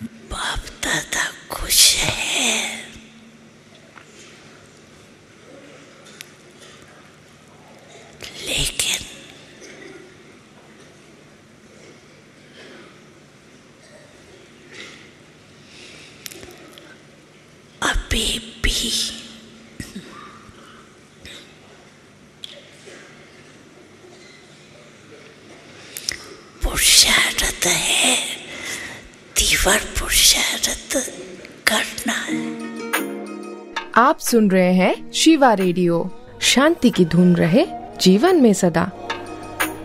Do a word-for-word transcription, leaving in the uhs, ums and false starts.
बाप दादा खुश है, लेकिन अभी भी पुरुषार्थ है, तीव्र पुरुषार्थ करना है। आप सुन रहे हैं शिवा रेडियो। शांति की धुन रहे जीवन में सदा।